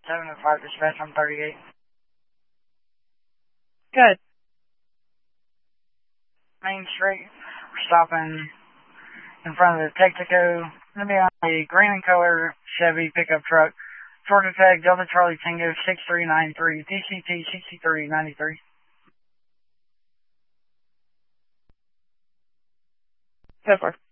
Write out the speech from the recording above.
705 dispatch on 38. Good. Main Street. We're stopping in front of the Texaco. Going to be on a green and color Chevy pickup truck. Georgia tag Delta Charlie Tango 6393 DCT 6393. Go for it.